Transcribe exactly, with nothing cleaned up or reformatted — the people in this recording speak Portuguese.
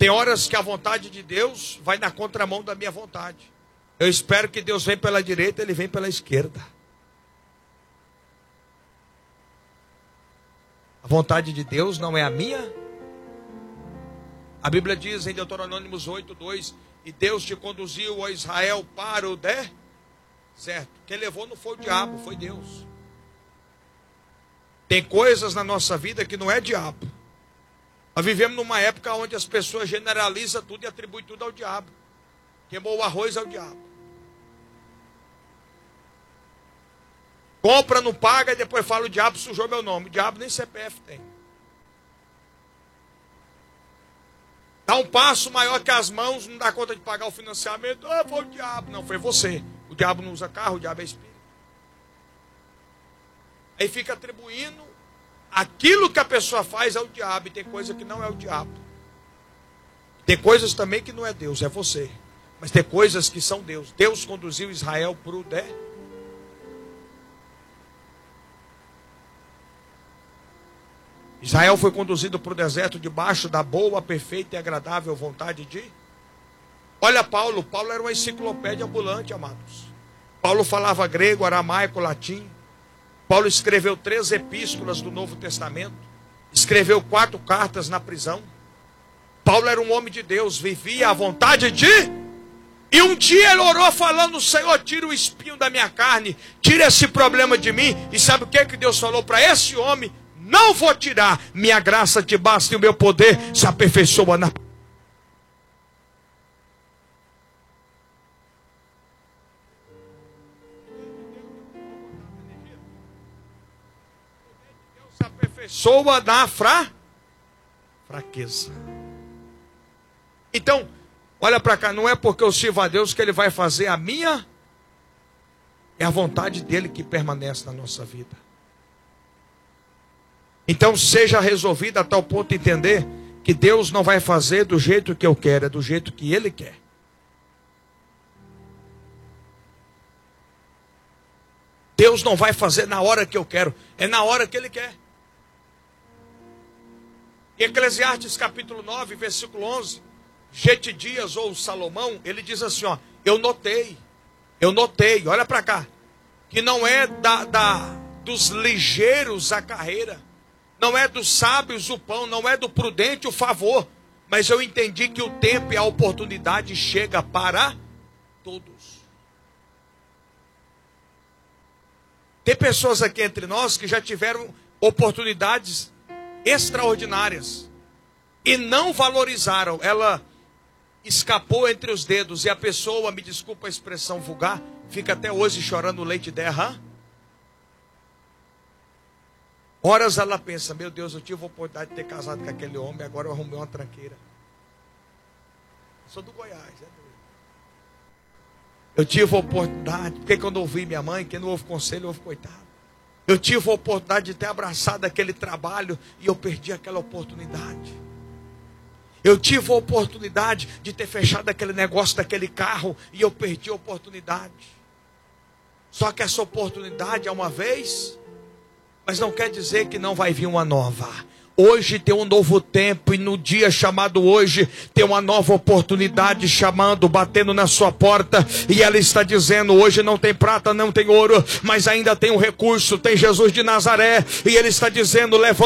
Tem horas que a vontade de Deus vai na contramão da minha vontade. Eu espero que Deus venha pela direita, Ele vem pela esquerda. A vontade de Deus não é a minha. A Bíblia diz em Deuteronômio oito, dois, e Deus te conduziu, ó Israel, para o deserto. Quem levou não foi o diabo, foi Deus. Tem coisas na nossa vida que não é diabo. Nós vivemos numa época onde as pessoas generalizam tudo e atribuem tudo ao diabo. Queimou o arroz ao diabo. Compra, não paga e depois fala: o diabo sujou meu nome. O diabo nem C P F tem. Dá um passo maior que as mãos, não dá conta de pagar o financiamento. Ah, foi o diabo. Não, foi você. O diabo não usa carro, o diabo é espírito. Aí fica atribuindo aquilo que a pessoa faz ao diabo. E tem coisa que não é o diabo. Tem coisas também que não é Deus, é você. Mas tem coisas que são Deus. Deus conduziu Israel para o deserto. Israel foi conduzido para o deserto debaixo da boa, perfeita e agradável vontade de... Olha Paulo, Paulo era uma enciclopédia ambulante, amados. Paulo falava grego, aramaico, latim. Paulo escreveu três epístolas do Novo Testamento. Escreveu quatro cartas na prisão. Paulo era um homem de Deus, vivia a vontade de... E um dia ele orou falando: Senhor, tira o espinho da minha carne, tira esse problema de mim. E sabe o que, que Deus falou para esse homem? Não vou tirar, minha graça te basta e o meu poder se aperfeiçoa na... Se aperfeiçoa na fra... fraqueza. Então, olha para cá, não é porque eu sirvo a Deus que Ele vai fazer a minha... É a vontade dEle que permanece na nossa vida. Então seja resolvido a tal ponto de entender que Deus não vai fazer do jeito que eu quero, é do jeito que Ele quer. Deus não vai fazer na hora que eu quero, é na hora que Ele quer. Em Eclesiastes capítulo nove, versículo onze, Getidias ou Salomão, ele diz assim, ó: eu notei, eu notei, olha para cá, que não é da, da, dos ligeiros a carreira, não é dos sábios o pão, não é do prudente o favor, mas eu entendi que o tempo e a oportunidade chega para todos. Tem pessoas aqui entre nós que já tiveram oportunidades extraordinárias e não valorizaram. Ela escapou entre os dedos e a pessoa, me desculpa a expressão vulgar, fica até hoje chorando leite de derra. Horas ela pensa: meu Deus, eu tive a oportunidade de ter casado com aquele homem, agora eu arrumei uma tranqueira. Eu sou do Goiás, é doido. Eu tive a oportunidade, porque quando eu ouvi minha mãe, quem não ouve conselho, ouve coitado. Eu tive a oportunidade de ter abraçado aquele trabalho e eu perdi aquela oportunidade. Eu tive a oportunidade de ter fechado aquele negócio daquele carro e eu perdi a oportunidade. Só que essa oportunidade é uma vez, mas não quer dizer que não vai vir uma nova. Hoje tem um novo tempo e no dia chamado hoje tem uma nova oportunidade chamando, batendo na sua porta, e ela está dizendo: hoje não tem prata, não tem ouro, mas ainda tem um recurso, tem Jesus de Nazaré, e Ele está dizendo: levanta